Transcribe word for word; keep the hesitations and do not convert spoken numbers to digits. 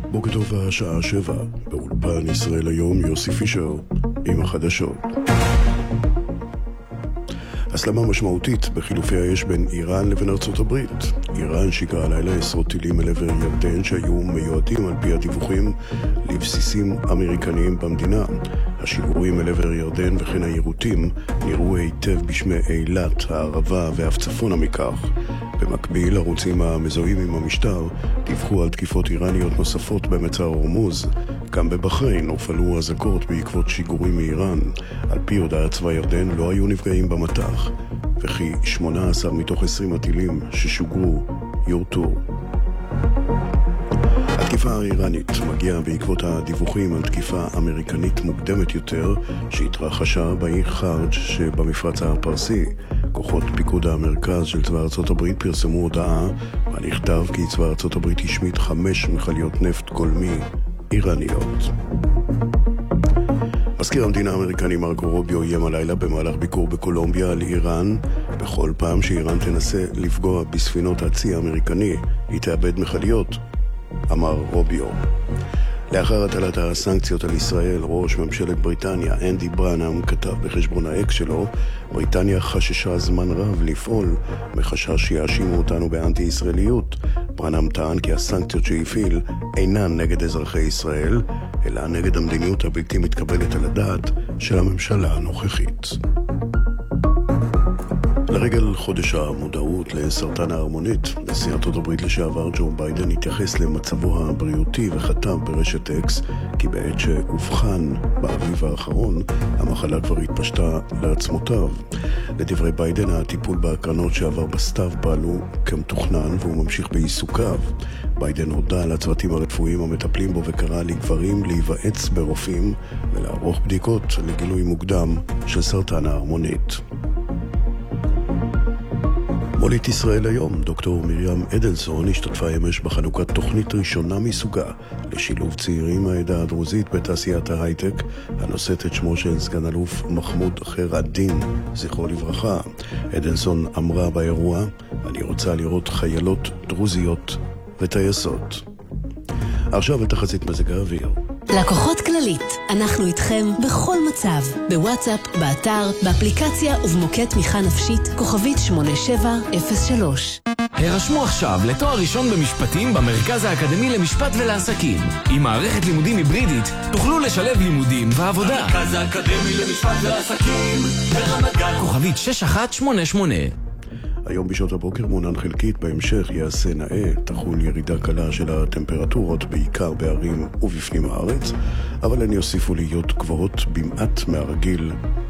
בוקר טוב, השעה שבע, באולפן ישראל היום, יוסי פישר עם החדשות. הסלמה משמעותית בחילופי האש בין איראן לבין ארצות הברית. איראן שיגרה הלילה עשרות טילים אל עבר ירדן שהיו מיועדים על פי הדיווחים לבסיסים אמריקניים במדינה. השיגורים אל עבר ירדן וכן היירוטים נראו היטב בשמי אילת, הערבה ואף צפונה מכך. במקביל, ערוצים המזוהים עם המשטר דיווחו על תקיפות איראניות נוספות במצר הורמוז. גם בבחריין הופעלו אזעקות בעקבות שיגורים מאיראן. על פי הודעת צבא ירדן לא היו נפגעים במטח, וכי שמונה עשר מתוך עשרים הטילים ששוגרו יורטו. התקיפה האיראנית מגיעה בעקבות הדיווחים על תקיפה אמריקנית מוקדמת יותר שהתרחשה באי חרג' שבמפרץ הפרסי. כוחות פיקוד המרכז של צבא ארצות הברית פרסמו הודעה ונכתב כי צבא ארצות הברית השמיד חמש מכליות נפט גולמי איראניות. מזכיר המדינה האמריקני מרקו רוביו איים הלילה במהלך ביקור בקולומביה על איראן. בכל פעם שאיראן תנסה לפגוע בספינות הצי האמריקני היא תאבד מכליות, אמר רוביו. לאחר הטלת הסנקציות על ישראל, ראש ממשלת בריטניה אנדי ברנהאם כתב בחשבון האקס שלו: בריטניה חששה זמן רב לפעול מחשש שיאשימו אותנו באנטי-ישראליות. ברנהאם טען כי הסנקציות שהפעיל אינן נגד אזרחי ישראל, אלא נגד המדיניות הבלתי מתקבלת על הדעת של הממשלה הנוכחית. לרגל חודש המודעות לסרטן ההרמונית, נשיא ארצות הברית לשעבר ג'ו ביידן התייחס למצבו הבריאותי וכתב ברשת אקס כי בעת שהובחן באביב האחרון, המחלה כבר התפשטה לעצמותיו. לדברי ביידן, הטיפול בהקרנות שעבר בסתיו פעלו כמתוכנן והוא ממשיך בעיסוקיו. ביידן הודע לצוותים הרפואיים המטפלים בו וקרא לגברים להיוועץ ברופאים ולערוך בדיקות לגילוי מוקדם של סרטן ההרמונית. מולית ישראל היום, דוקטור מרים אדלסון השתתפה אמש בחנוכת תוכנית ראשונה מסוגה לשילוב צעירים מהעדה הדרוזית בתעשיית ההייטק, הנושאת את שמו של סגן אלוף מחמוד חיר א-דין, זכרו לברכה. אדלסון אמרה באירוע: אני רוצה לראות חיילות דרוזיות וטייסות. עכשיו לתחזית מזג האוויר. לקוחות כללית, אנחנו איתכם בכל מצב, בוואטסאפ, באתר, באפליקציה ובמוקד תמיכה נפשית כוכבית שמונה שבע אפס שלוש. הרשמו עכשיו לתואר ראשון במשפטים במרכז האקדמי למשפט ולעסקים. עם מערכת לימודים היברידית תוכלו לשלב לימודים ועבודה. המרכז האקדמי למשפט ולעסקים ברמת גן כוכבית שש אחת שמונה שמונה. היום בשעות הבוקר מעונן חלקית, בהמשך יעשה נאה, תחול ירידה קלה של הטמפרטורות בעיקר בערים ובפנים הארץ, אבל הן יוסיפו להיות גבוהות במעט מהרגיל